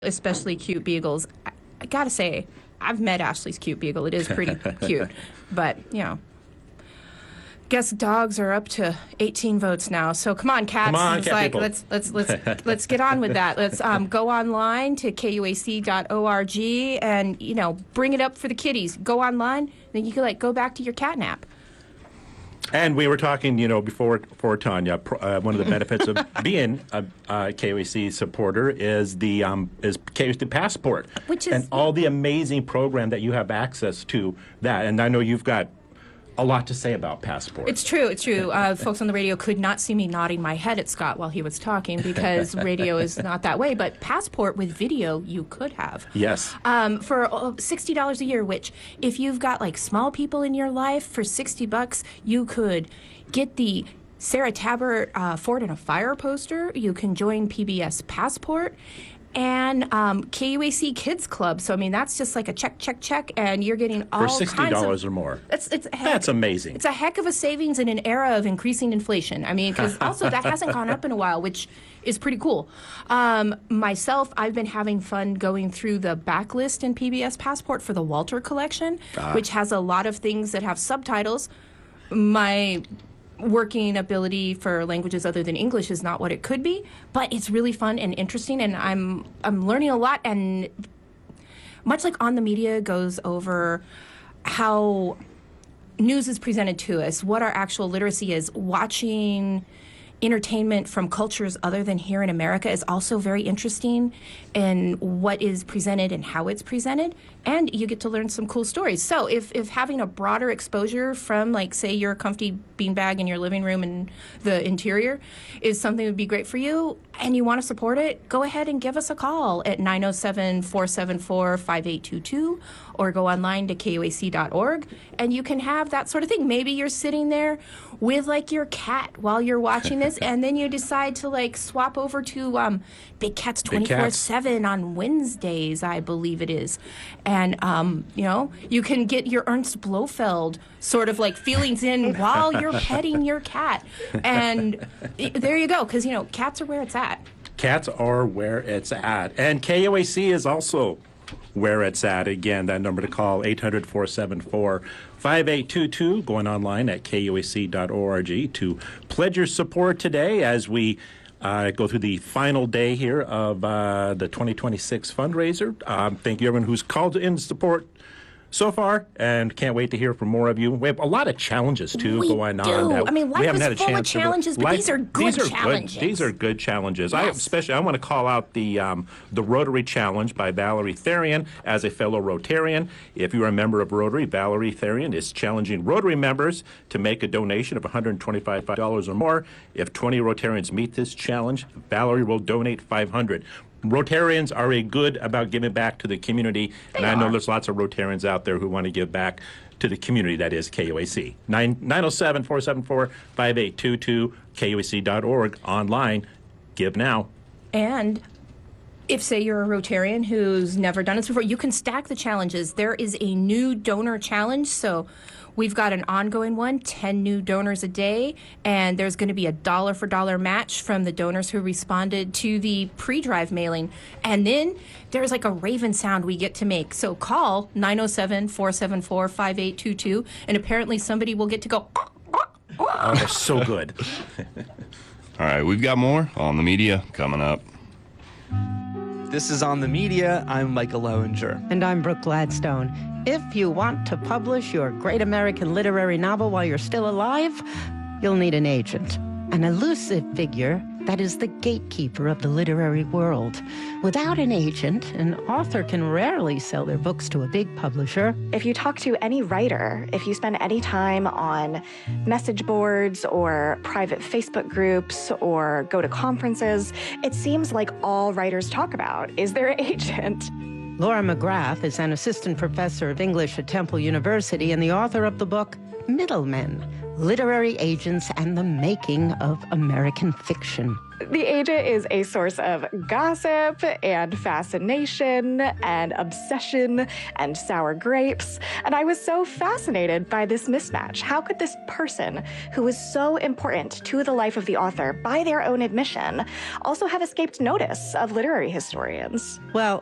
especially cute beagles. I gotta say, I've met Ashley's cute beagle. It is pretty cute, but guess dogs are up to 18 votes now. So come on, cats. Come on, it's cat like people. let's get on with that. Let's go online to kuac.org and bring it up for the kitties. Go online, then you can go back to your cat nap. And we were talking, before Tanya. One of the benefits of being a KOAC supporter is the KOAC Passport, and all the amazing program that you have access to. That, and I know you've got a lot to say about Passport. It's true. Folks on the radio could not see me nodding my head at Scott while he was talking because radio is not that way. But Passport with video, you could have. Yes. For $60 a year, which if you've got small people in your life, for $60, you could get the Sarah Tabbert Ford and a Fire poster. You can join PBS Passport. And KUAC Kids Club. So, that's just like a check, and you're getting all for $60 or more. That's amazing. It's a heck of a savings in an era of increasing inflation. Because also that hasn't gone up in a while, which is pretty cool. Myself, I've been having fun going through the backlist in PBS Passport for the Walter Collection, which has a lot of things that have subtitles. My working ability for languages other than English is not what it could be, but it's really fun and interesting, and I'm learning a lot. And much like On the Media goes over how news is presented to us, what our actual literacy is, watching entertainment from cultures other than here in America is also very interesting in what is presented and how it's presented, and you get to learn some cool stories. So if having a broader exposure from, say, your comfy beanbag in your living room and the interior is something that would be great for you, and you want to support it, go ahead and give us a call at 907-474-5822 or go online to kuac.org, and you can have that sort of thing. Maybe you're sitting there with your cat while you're watching this, and then you decide to swap over to Big Cats 24/7 on Wednesdays, I believe it is, and you can get your Ernst Blofeld sort of feelings in while you're petting your cat, and there you go, because cats are where it's at. Cats are where it's at, and KOAC is also where it's at. Again, that number to call, 800-474-5822, going online at kuac.org to pledge your support today as we go through the final day here of the 2026 fundraiser. Thank you, everyone who's called in support so far, and can't wait to hear from more of you. We have a lot of challenges, too, going on. Life is full of challenges, but these are good challenges. These are good challenges. Yes. I want to call out the Rotary Challenge by Valerie Therian as a fellow Rotarian. If you're a member of Rotary, Valerie Therian is challenging Rotary members to make a donation of $125 or more. If 20 Rotarians meet this challenge, Valerie will donate $500. Rotarians are good about giving back to the community, and I know there's lots of Rotarians out there who want to give back to the community that is KOAC. 907-474-5822, KOAC.org, online. Give now. And if, say, you're a Rotarian who's never done this before, you can stack the challenges. There is a new donor challenge, so we've got an ongoing one, 10 new donors a day, and there's going to be a dollar-for-dollar match from the donors who responded to the pre-drive mailing. And then there's a Raven sound we get to make. So call 907-474-5822, and apparently somebody will get to go, Oh, they're so good. All right, we've got more On the Media coming up. This is On the Media. I'm Michael Lowinger. And I'm Brooke Gladstone. If you want to publish your great American literary novel while you're still alive, you'll need an agent, an elusive figure that is the gatekeeper of the literary world. Without an agent, an author can rarely sell their books to a big publisher. If you talk to any writer, if you spend any time on message boards or private Facebook groups or go to conferences, it seems like all writers talk about is their agent. Laura McGrath is an assistant professor of English at Temple University and the author of the book Middlemen, Literary Agents and the Making of American Fiction. The Agent is a source of gossip and fascination and obsession and sour grapes. And I was so fascinated by this mismatch. How could this person, who is so important to the life of the author by their own admission, also have escaped notice of literary historians? Well,